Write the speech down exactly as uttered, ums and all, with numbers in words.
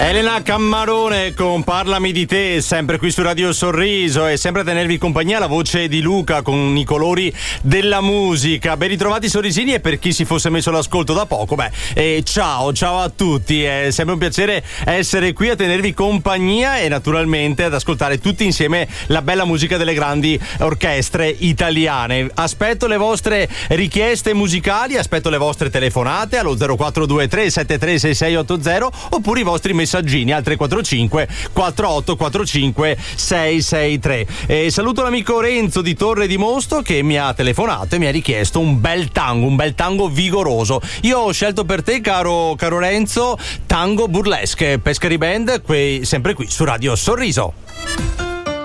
Elena Cammarone con Parlami di te, sempre qui su Radio Sorriso, e sempre a tenervi compagnia la voce di Luca con i colori della musica. Ben ritrovati sorrisini, e per chi si fosse messo l'ascolto da poco, beh, eh, ciao, ciao a tutti, è sempre un piacere essere qui a tenervi compagnia e naturalmente ad ascoltare tutti insieme la bella musica delle grandi orchestre italiane. Aspetto le vostre richieste musicali, aspetto le vostre telefonate allo zero quattro due tre sette tre sei sei otto zero oppure i vostri messaggini al tre quattro cinque quattro otto quattro cinque sei sei tre. E saluto l'amico Renzo di Torre di Mosto che mi ha telefonato e mi ha richiesto un bel tango, un bel tango vigoroso. Io ho scelto per te, caro, caro Renzo, Tango Burlesque, Pescari Band, qui, sempre qui su Radio Sorriso.